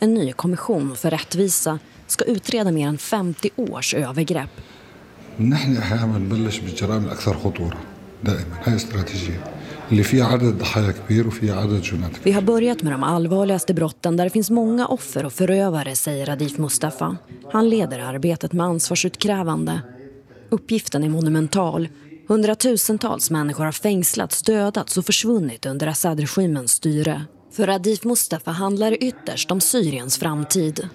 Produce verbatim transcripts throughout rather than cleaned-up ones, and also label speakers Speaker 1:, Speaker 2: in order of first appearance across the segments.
Speaker 1: En ny kommission för rättvisa ska utreda mer än femtio års övergrepp.
Speaker 2: نحن أحيانا نبلش بالجرائم الأكثر خطورة دائما هاي استراتيجية اللي فيها عدد ضحايا كبير وفيها عدد جنات.
Speaker 1: Vi har börjat med de allvarligaste brotten där det finns många offer och förövare, säger Radif Mustafa. Han leder arbetet med ansvarsutkrävande. Uppgiften är monumental. Hundratusentals människor har fängslats, dödats och försvunnit under Assad-regimens styre. För Radif Mustafa handlar det ytterst om Syriens framtid.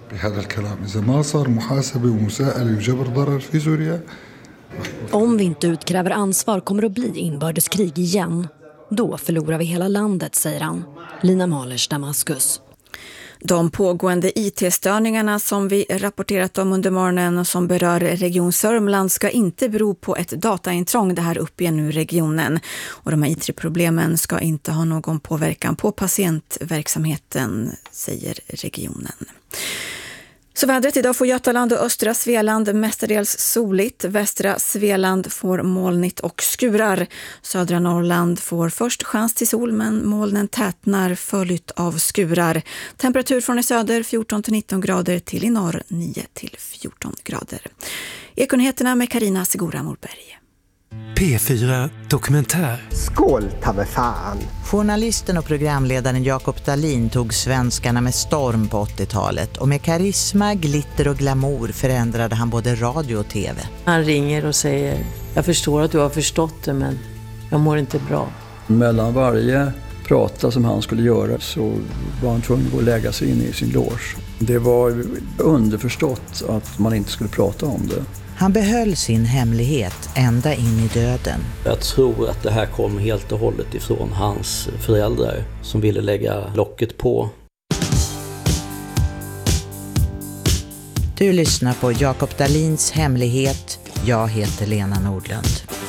Speaker 1: Om vi inte utkräver ansvar kommer det att bli inbördeskrig igen. Då förlorar vi hela landet, säger han. Lina Malers, Damaskus.
Speaker 3: De pågående I T-störningarna som vi rapporterat om under morgonen och som berör Region Sörmland ska inte bero på ett dataintrång det här uppe i nu regionen. Och de här I T-problemen ska inte ha någon påverkan på patientverksamheten, säger regionen. Så vädret idag får Götaland och östra Svealand mestadels soligt. Västra Svealand får molnigt och skurar. Södra Norrland får först chans till sol men molnen tätnar följt av skurar. Temperatur från i söder fjorton till nitton grader till i norr nio till fjorton grader. Ekonheterna med Carina Segura Morberg.
Speaker 4: P fyra Dokumentär.
Speaker 5: Skål, ta mig fan!
Speaker 6: Journalisten och programledaren Jakob Dahlin tog svenskarna med storm på åttiotalet och med karisma, glitter och glamour förändrade han både radio och tv.
Speaker 7: Han ringer och säger, jag förstår att du har förstått det men jag mår inte bra.
Speaker 8: Mellan varje prata som han skulle göra så var han tvungen att gå och lägga sig in i sin loge. Det var underförstått att man inte skulle prata om det.
Speaker 6: Han behöll sin hemlighet ända in i döden.
Speaker 9: Jag tror att det här kom helt och hållet ifrån hans föräldrar som ville lägga locket på.
Speaker 6: Du lyssnar på Jakob Dahlins hemlighet. Jag heter Lena Nordlund.